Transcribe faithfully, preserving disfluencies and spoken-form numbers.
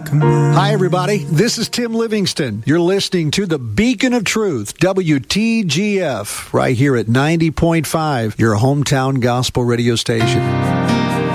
Hi, everybody. This is Tim Livingston. You're listening to the Beacon of Truth, W T G F, right here at ninety point five, your hometown gospel radio station.